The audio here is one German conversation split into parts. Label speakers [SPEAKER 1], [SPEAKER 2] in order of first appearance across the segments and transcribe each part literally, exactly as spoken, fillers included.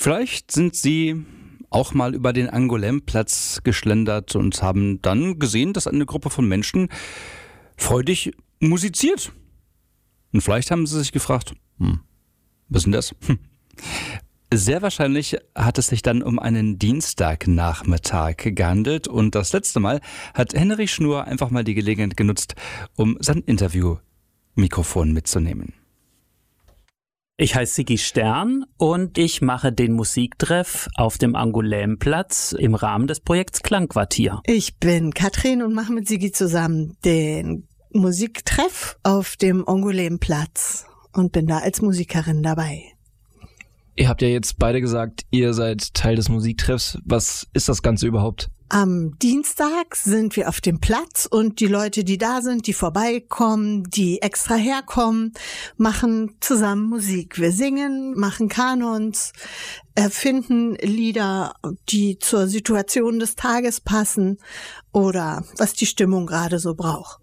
[SPEAKER 1] Vielleicht sind Sie auch mal über den Angoulême-Platz geschlendert und haben dann gesehen, dass eine Gruppe von Menschen freudig musiziert. Und vielleicht haben Sie sich gefragt, hm, was ist denn das? Hm. Sehr wahrscheinlich hat es sich dann um einen Dienstagnachmittag gehandelt und das letzte Mal hat Henry Schnur einfach mal die Gelegenheit genutzt, um sein Interview-Mikrofon mitzunehmen.
[SPEAKER 2] Ich heiße Sigi Stern und ich mache den Musiktreff auf dem Angoulême-Platz im Rahmen des Projekts Klangquartier.
[SPEAKER 3] Ich bin Katrin und mache mit Sigi zusammen den Musiktreff auf dem Angoulême-Platz und bin da als Musikerin dabei.
[SPEAKER 4] Ihr habt ja jetzt beide gesagt, ihr seid Teil des Musiktreffs. Was ist das Ganze überhaupt?
[SPEAKER 3] Am Dienstag sind wir auf dem Platz und die Leute, die da sind, die vorbeikommen, die extra herkommen, machen zusammen Musik. Wir singen, machen Kanons, erfinden Lieder, die zur Situation des Tages passen oder was die Stimmung gerade so braucht.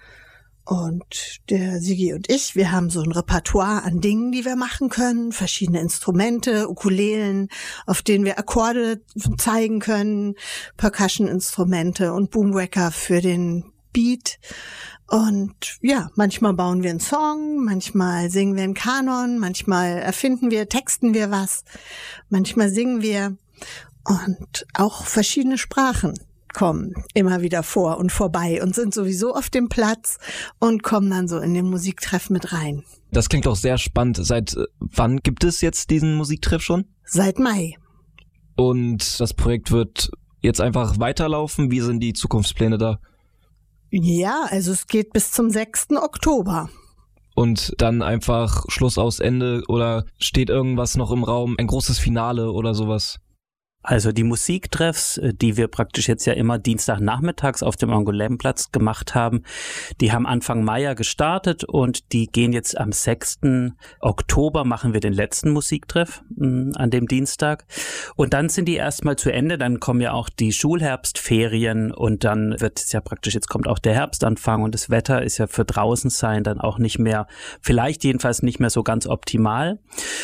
[SPEAKER 3] Und der Sigi und ich, wir haben so ein Repertoire an Dingen, die wir machen können, verschiedene Instrumente, Ukulelen, auf denen wir Akkorde zeigen können, Percussion-Instrumente und Boomwhacker für den Beat. Und ja, manchmal bauen wir einen Song, manchmal singen wir einen Kanon, manchmal erfinden wir, texten wir was, manchmal singen wir und auch verschiedene Sprachen kommen immer wieder vor und vorbei und sind sowieso auf dem Platz und kommen dann so in den Musiktreff mit rein.
[SPEAKER 4] Das klingt auch sehr spannend. Seit wann gibt es jetzt diesen Musiktreff schon?
[SPEAKER 3] Seit Mai.
[SPEAKER 4] Und das Projekt wird jetzt einfach weiterlaufen? Wie sind die Zukunftspläne da?
[SPEAKER 3] Ja, also es geht bis zum sechsten Oktober.
[SPEAKER 4] Und dann einfach Schluss aus Ende oder steht irgendwas noch im Raum? Ein großes Finale oder sowas?
[SPEAKER 2] Also die Musiktreffs, die wir praktisch jetzt ja immer Dienstagnachmittags auf dem Angoulême-Platz gemacht haben, die haben Anfang Mai ja gestartet und die gehen jetzt am sechsten Oktober, machen wir den letzten Musiktreff mh, an dem Dienstag. Und dann sind die erstmal zu Ende, dann kommen ja auch die Schulherbstferien und dann wird es ja praktisch, jetzt kommt auch der Herbstanfang und das Wetter ist ja für draußen sein dann auch nicht mehr, vielleicht jedenfalls nicht mehr so ganz optimal.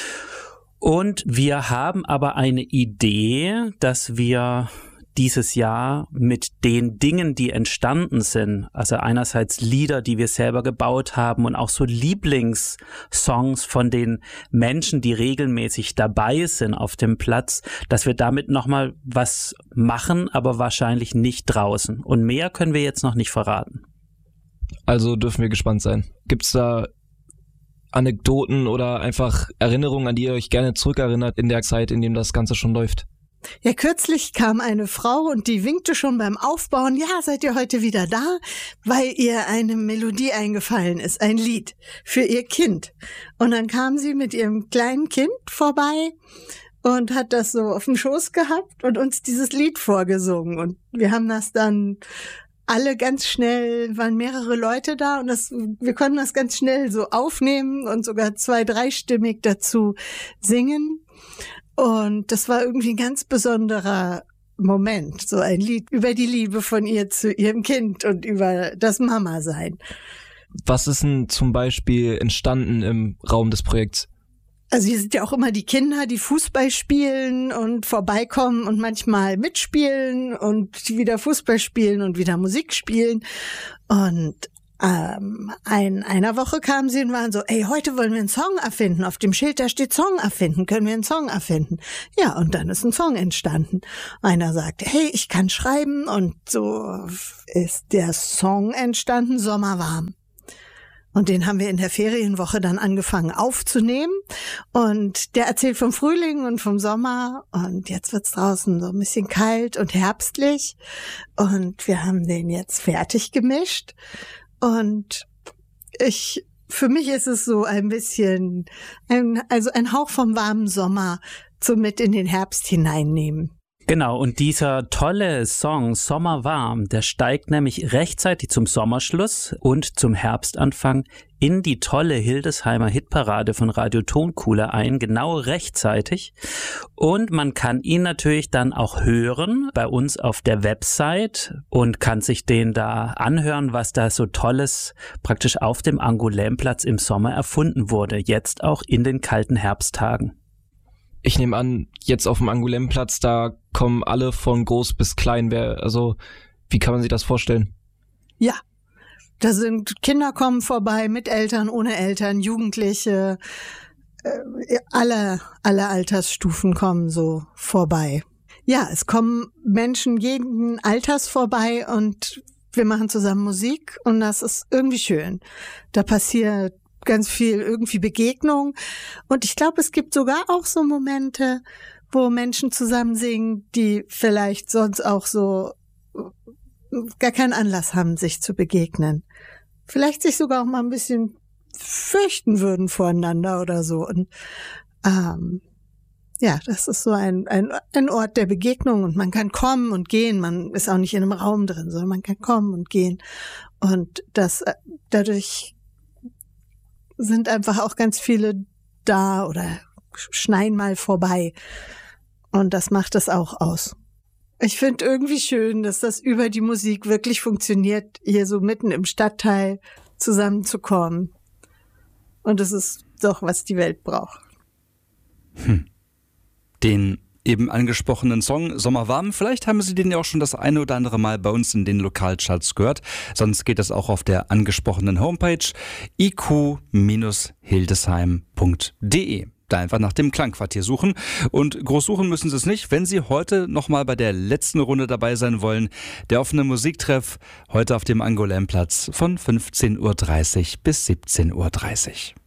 [SPEAKER 2] Und wir haben aber eine Idee, dass wir dieses Jahr mit den Dingen, die entstanden sind, also einerseits Lieder, die wir selber gebaut haben und auch so Lieblingssongs von den Menschen, die regelmäßig dabei sind auf dem Platz, dass wir damit nochmal was machen, aber wahrscheinlich nicht draußen. Und mehr können wir jetzt noch nicht verraten.
[SPEAKER 4] Also dürfen wir gespannt sein. Gibt's da Anekdoten oder einfach Erinnerungen, an die ihr euch gerne zurückerinnert in der Zeit, in dem das Ganze schon läuft?
[SPEAKER 3] Ja, kürzlich kam eine Frau und die winkte schon beim Aufbauen, ja, seid ihr heute wieder da, weil ihr eine Melodie eingefallen ist, ein Lied für ihr Kind. Und dann kam sie mit ihrem kleinen Kind vorbei und hat das so auf dem Schoß gehabt und uns dieses Lied vorgesungen. Und wir haben das dann alle ganz schnell, waren mehrere Leute da und das, wir konnten das ganz schnell so aufnehmen und sogar zwei-, dreistimmig dazu singen. Und das war irgendwie ein ganz besonderer Moment, so ein Lied über die Liebe von ihr zu ihrem Kind und über das Mama-Sein.
[SPEAKER 4] Was ist denn zum Beispiel entstanden im Raum des Projekts?
[SPEAKER 3] Also hier sind ja auch immer die Kinder, die Fußball spielen und vorbeikommen und manchmal mitspielen und wieder Fußball spielen und wieder Musik spielen. Und ähm, in einer Woche kamen sie und waren so, ey, heute wollen wir einen Song erfinden. Auf dem Schild, da steht Song erfinden. Können wir einen Song erfinden? Ja, und dann ist ein Song entstanden. Einer sagte, hey, ich kann schreiben. Und so ist der Song entstanden, Sommerwarm. Und den haben wir in der Ferienwoche dann angefangen aufzunehmen. Und der erzählt vom Frühling und vom Sommer. Und jetzt wird's draußen so ein bisschen kalt und herbstlich. Und wir haben den jetzt fertig gemischt. Und ich, für mich ist es so ein bisschen, ein, also ein Hauch vom warmen Sommer so mit in den Herbst hineinnehmen.
[SPEAKER 2] Genau, und dieser tolle Song Sommerwarm, der steigt nämlich rechtzeitig zum Sommerschluss und zum Herbstanfang in die tolle Hildesheimer Hitparade von Radio Tonkuhle ein, genau rechtzeitig. Und man kann ihn natürlich dann auch hören bei uns auf der Website und kann sich den da anhören, was da so Tolles praktisch auf dem Angoulême-Platz im Sommer erfunden wurde, jetzt auch in den kalten Herbsttagen.
[SPEAKER 4] Ich nehme an, jetzt auf dem Angulemplatz, da kommen alle von groß bis klein. Wer, also, wie kann man sich das vorstellen?
[SPEAKER 3] Ja, da sind Kinder kommen vorbei, mit Eltern, ohne Eltern, Jugendliche, äh, alle, alle Altersstufen kommen so vorbei. Ja, es kommen Menschen jeden Alters vorbei und wir machen zusammen Musik und das ist irgendwie schön. Da passiert ganz viel irgendwie Begegnung und ich glaube, es gibt sogar auch so Momente, wo Menschen zusammen singen, die vielleicht sonst auch so gar keinen Anlass haben, sich zu begegnen. Vielleicht sich sogar auch mal ein bisschen fürchten würden voreinander oder so. Und ähm, ja, das ist so ein, ein, ein Ort der Begegnung und man kann kommen und gehen. Man ist auch nicht in einem Raum drin, sondern man kann kommen und gehen. Und das dadurch sind einfach auch ganz viele da oder schneien mal vorbei. Und das macht es auch aus. Ich finde irgendwie schön, dass das über die Musik wirklich funktioniert, hier so mitten im Stadtteil zusammenzukommen. Und das ist doch, was die Welt braucht.
[SPEAKER 1] Hm. Den eben angesprochenen Song Sommerwarm, vielleicht haben Sie den ja auch schon das eine oder andere Mal bei uns in den Lokalcharts gehört. Sonst geht das auch auf der angesprochenen Homepage i q Bindestrich hildesheim Punkt de. Da einfach nach dem Klangquartier suchen. Und groß suchen müssen Sie es nicht, wenn Sie heute nochmal bei der letzten Runde dabei sein wollen. Der offene Musiktreff heute auf dem Angulemplatz von fünfzehn Uhr dreißig bis siebzehn Uhr dreißig.